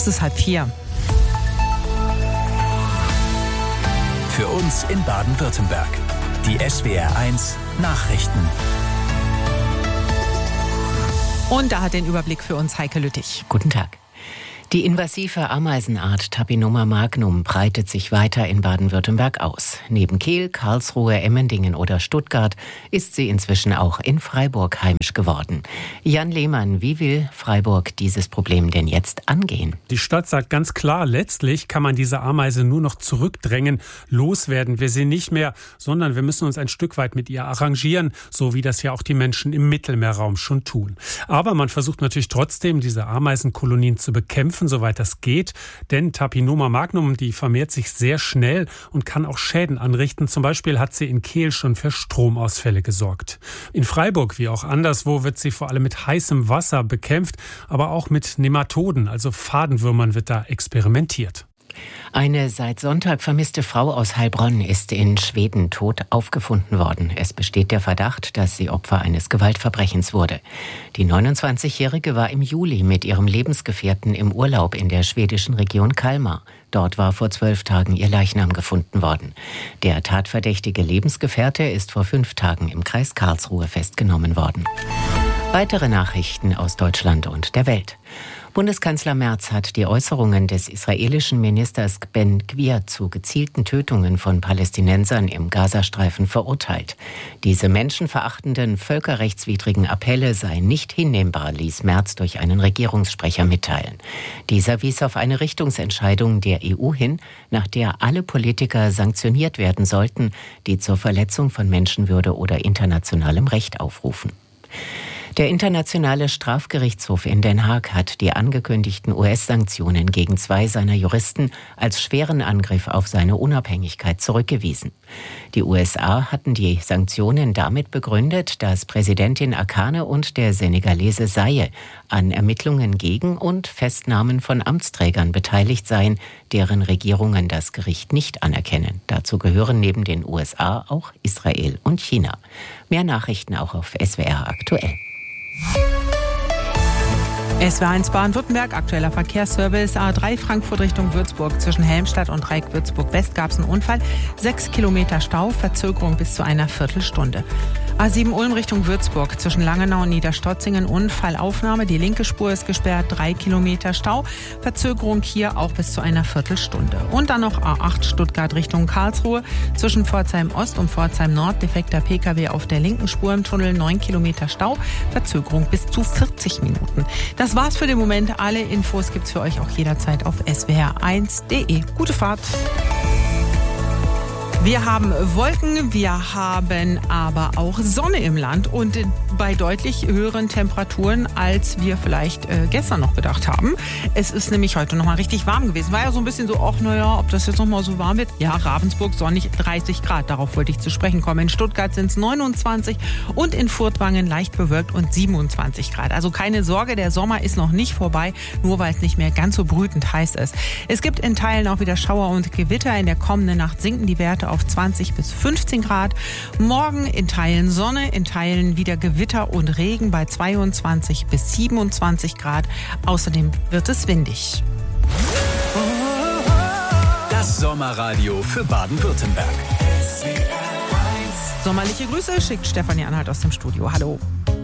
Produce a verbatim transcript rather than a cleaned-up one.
Es ist halb vier. Für uns in Baden-Württemberg. Die S W R eins Nachrichten. Und da hat den Überblick für uns Heike Lüttich. Guten Tag. Die invasive Ameisenart Tapinoma magnum breitet sich weiter in Baden-Württemberg aus. Neben Kehl, Karlsruhe, Emmendingen oder Stuttgart ist sie inzwischen auch in Freiburg heimisch geworden. Jan Lehmann, wie will Freiburg dieses Problem denn jetzt angehen? Die Stadt sagt ganz klar, letztlich kann man diese Ameise nur noch zurückdrängen, loswerden wir sie nicht mehr, sondern wir müssen uns ein Stück weit mit ihr arrangieren, so wie das ja auch die Menschen im Mittelmeerraum schon tun. Aber man versucht natürlich trotzdem, diese Ameisenkolonien zu bekämpfen, soweit das geht, denn Tapinoma magnum, die vermehrt sich sehr schnell und kann auch Schäden anrichten. Zum Beispiel hat sie in Kehl schon für Stromausfälle gesorgt. In Freiburg wie auch anderswo wird sie vor allem mit heißem Wasser bekämpft, aber auch mit Nematoden, also Fadenwürmern, wird da experimentiert. Eine seit Sonntag vermisste Frau aus Heilbronn ist in Schweden tot aufgefunden worden. Es besteht der Verdacht, dass sie Opfer eines Gewaltverbrechens wurde. Die neunundzwanzigjährige war im Juli mit ihrem Lebensgefährten im Urlaub in der schwedischen Region Kalmar. Dort war vor zwölf Tagen ihr Leichnam gefunden worden. Der tatverdächtige Lebensgefährte ist vor fünf Tagen im Kreis Karlsruhe festgenommen worden. Weitere Nachrichten aus Deutschland und der Welt. Bundeskanzler Merz hat die Äußerungen des israelischen Ministers Ben-Gvir zu gezielten Tötungen von Palästinensern im Gazastreifen verurteilt. Diese menschenverachtenden, völkerrechtswidrigen Appelle seien nicht hinnehmbar, ließ Merz durch einen Regierungssprecher mitteilen. Dieser wies auf eine Richtungsentscheidung der E U hin, nach der alle Politiker sanktioniert werden sollten, die zur Verletzung von Menschenwürde oder internationalem Recht aufrufen. Der Internationale Strafgerichtshof in Den Haag hat die angekündigten U S-Sanktionen gegen zwei seiner Juristen als schweren Angriff auf seine Unabhängigkeit zurückgewiesen. Die U S A hatten die Sanktionen damit begründet, dass Präsidentin Akane und der Senegalese Saye an Ermittlungen gegen und Festnahmen von Amtsträgern beteiligt seien, deren Regierungen das Gericht nicht anerkennen. Dazu gehören neben den U S A auch Israel und China. Mehr Nachrichten auch auf S W R aktuell. S W R eins Baden-Württemberg, aktueller Verkehrsservice. A drei Frankfurt Richtung Würzburg. Zwischen Helmstadt und Dreieck Würzburg-West gab es einen Unfall. Sechs Kilometer Stau, Verzögerung bis zu einer Viertelstunde. A sieben Ulm Richtung Würzburg. Zwischen Langenau und Niederstotzingen Unfallaufnahme. Die linke Spur ist gesperrt. Drei Kilometer Stau. Verzögerung hier auch bis zu einer Viertelstunde. Und dann noch A acht Stuttgart Richtung Karlsruhe. Zwischen Pforzheim Ost und Pforzheim Nord. Defekter Pkw auf der linken Spur im Tunnel. Neun Kilometer Stau. Verzögerung bis zu vierzig Minuten. Das war's für den Moment. Alle Infos gibt's für euch auch jederzeit auf S W R eins punkt de. Gute Fahrt. Wir haben Wolken, wir haben aber auch Sonne im Land und bei deutlich höheren Temperaturen, als wir vielleicht äh, gestern noch gedacht haben. Es ist nämlich heute noch mal richtig warm gewesen. War ja so ein bisschen so, ach naja, ob das jetzt noch mal so warm wird. Ja, Ravensburg sonnig, dreißig Grad, darauf wollte ich zu sprechen kommen. In Stuttgart sind es neunundzwanzig und in Furtwangen leicht bewölkt und siebenundzwanzig Grad. Also keine Sorge, der Sommer ist noch nicht vorbei, nur weil es nicht mehr ganz so brütend heiß ist. Es gibt in Teilen auch wieder Schauer und Gewitter. In der kommenden Nacht sinken die Werte auf zwanzig bis fünfzehn Grad. Morgen in Teilen Sonne, in Teilen wieder Gewitter und Regen bei zweiundzwanzig bis siebenundzwanzig Grad. Außerdem wird es windig. Das Sommerradio für Baden-Württemberg. Sommerliche Grüße schickt Stefanie Anhalt aus dem Studio. Hallo.